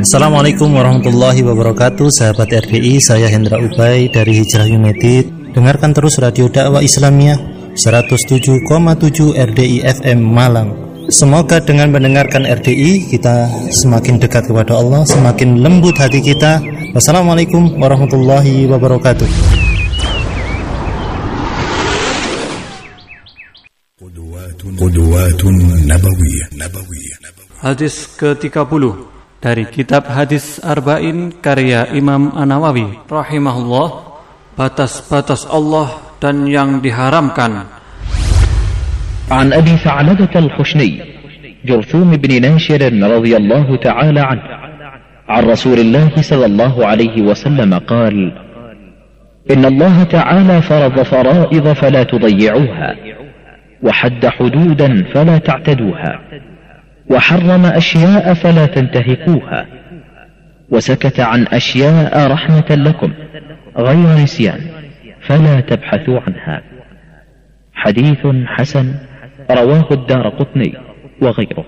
Assalamualaikum warahmatullahi wabarakatuh. Sahabat RDI, saya Hendra Ubay dari Hijrah United. Dengarkan terus Radio Dakwah Islamiyah 107,7 RDI FM Malang. Semoga dengan mendengarkan RDI kita semakin dekat kepada Allah, semakin lembut hati kita. Wassalamualaikum warahmatullahi wabarakatuh. Qudwatun Nabawiyah. Hadis ke-30 dari kitab Hadis Arba'in karya Imam An-Nawawi rahimahullah, batas-batas Allah dan yang diharamkan. An Abi Tha'labah al-Khushni Jurthum bin Nashir radhiyallahu ta'ala anhu an Rasulillah sallallahu alaihi wasallam qala inna Allah ta'ala farada fara'id fala tudayyi'uha وحد حدودا فلا تعتدوها وحرم أشياء فلا تنتهكوها وسكت عن أشياء رحمة لكم غير نسيان فلا تبحثوا عنها. حديث حسن رواه الدارقطني وغيره.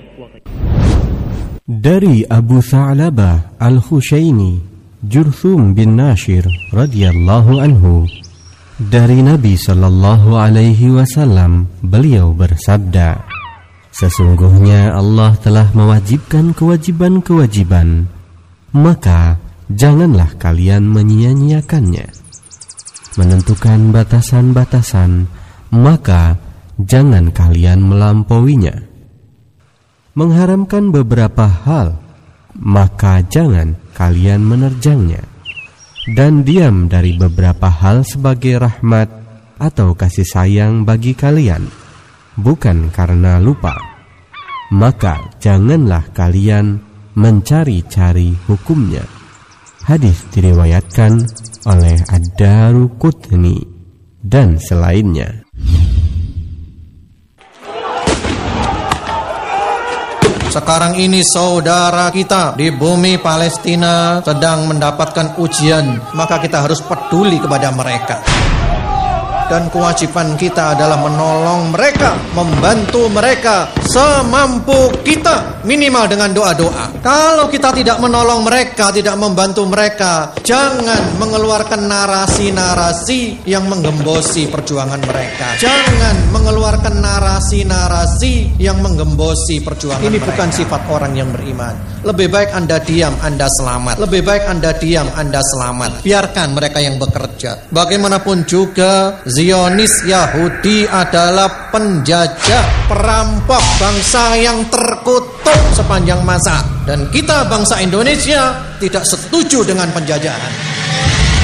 Dari Abu Tha'labah Al-Khushaini Jurthum bin Nashir radhiyallahu anhu, dari Nabi sallallahu alaihi wasallam, beliau bersabda, sesungguhnya Allah telah mewajibkan kewajiban-kewajiban, maka janganlah kalian menyia-nyiakannya. Menentukan batasan-batasan, maka jangan kalian melampauinya. Mengharamkan beberapa hal, maka jangan kalian menerjangnya. Dan diam dari beberapa hal sebagai rahmat atau kasih sayang bagi kalian, bukan karena lupa, maka janganlah kalian mencari-cari hukumnya. Hadis diriwayatkan oleh Ad-Daraqutni dan selainnya. Sekarang ini saudara kita di bumi Palestina sedang mendapatkan ujian, maka kita harus peduli kepada mereka. Dan kewajiban kita adalah menolong mereka, membantu mereka semampu kita, minimal dengan doa-doa. Kalau kita tidak menolong mereka, tidak membantu mereka, jangan mengeluarkan narasi-narasi yang menggembosi perjuangan mereka. Jangan mengeluarkan narasi-narasi yang menggembosi perjuangan mereka. Ini bukan sifat orang yang beriman. Lebih baik Anda diam, Anda selamat. Lebih baik Anda diam, Anda selamat. Biarkan mereka yang bekerja. Bagaimanapun juga, Zionis Yahudi adalah penjajah, perampok, bangsa yang terkutuk sepanjang masa. Dan kita bangsa Indonesia tidak setuju dengan penjajahan.